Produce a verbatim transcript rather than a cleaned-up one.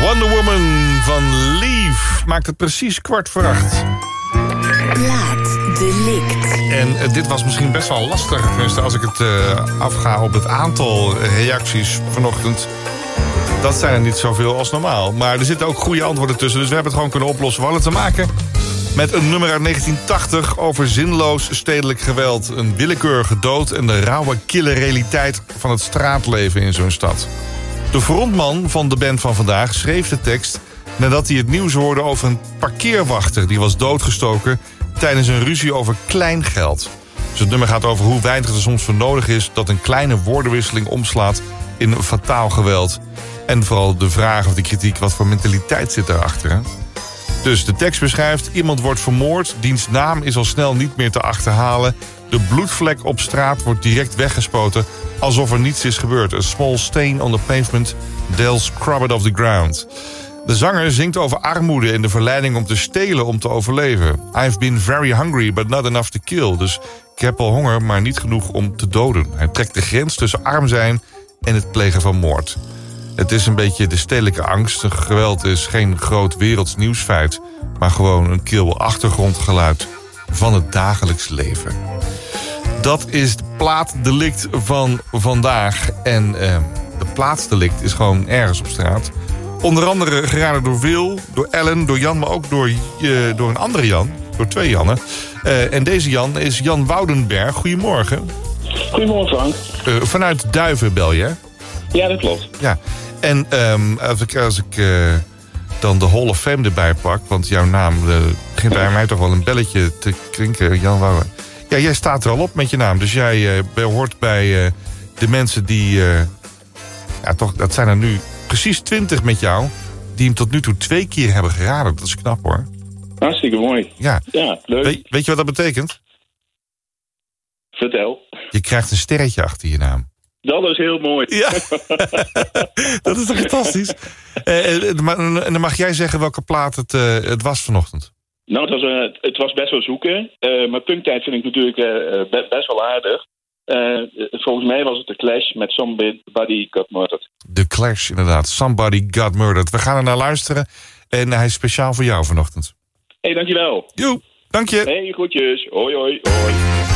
Wonder Woman van Lief maakt het precies kwart voor acht. Plaat Delict. En uh, dit was misschien best wel lastig. Tenminste, als ik het uh, afga op het aantal reacties vanochtend. Dat zijn er niet zoveel als normaal. Maar er zitten ook goede antwoorden tussen. Dus we hebben het gewoon kunnen oplossen. We hadden te maken met een nummer uit negentien tachtig... over zinloos stedelijk geweld. Een willekeurige dood en de rauwe, kille realiteit van het straatleven in zo'n stad. De frontman van de band van vandaag schreef de tekst nadat hij het nieuws hoorde over een parkeerwachter die was doodgestoken tijdens een ruzie over kleingeld. Dus het nummer gaat over hoe weinig er soms voor nodig is dat een kleine woordenwisseling omslaat in een fataal geweld. En vooral de vraag of de kritiek, wat voor mentaliteit zit daarachter. Hè? Dus de tekst beschrijft, iemand wordt vermoord, diens naam is al snel niet meer te achterhalen. De bloedvlek op straat wordt direct weggespoten alsof er niets is gebeurd. A small stain on the pavement, they'll scrub it off the ground. De zanger zingt over armoede en de verleiding om te stelen om te overleven. I've been very hungry, but not enough to kill. Dus ik heb al honger, maar niet genoeg om te doden. Hij trekt de grens tussen arm zijn en het plegen van moord. Het is een beetje de stedelijke angst. Geweld is geen groot werelds nieuwsfeit, maar gewoon een kil achtergrondgeluid van het dagelijks leven. Dat is het plaatdelict van vandaag. En uh, de plaatsdelict is gewoon ergens op straat. Onder andere geraden door Wil, door Ellen, door Jan, maar ook door, uh, door een andere Jan. Door twee Jannen. Uh, en deze Jan is Jan Woudenberg. Goedemorgen. Goedemorgen, Frank. Uh, vanuit Duiven bel je, hè? Ja, dat klopt. Ja. En um, als ik, als ik uh, dan de Hall of Fame erbij pak, want jouw naam uh, begint bij mij toch wel een belletje te klinken, Jan Woudenberg. Ja, jij staat er al op met je naam. Dus jij uh, hoort bij uh, de mensen die... Uh, ja, toch, dat zijn er nu precies twintig met jou, die hem tot nu toe twee keer hebben geraden. Dat is knap, hoor. Hartstikke mooi. Ja. Ja, leuk. We, weet je wat dat betekent? Vertel. Je krijgt een sterretje achter je naam. Dat is heel mooi. Ja, dat is toch fantastisch? Uh, en dan mag jij zeggen welke plaat het, uh, het was vanochtend. Nou, het was, uh, het was best wel zoeken. Uh, maar punktijd vind ik natuurlijk uh, best wel aardig. Uh, volgens mij was het de Clash met Somebody Got Murdered. De Clash, inderdaad. Somebody Got Murdered. We gaan er naar luisteren. En hij is speciaal voor jou vanochtend. Hé, hey, dankjewel. Joe, dank je. Hé, hey, groetjes. Hoi, hoi, hoi.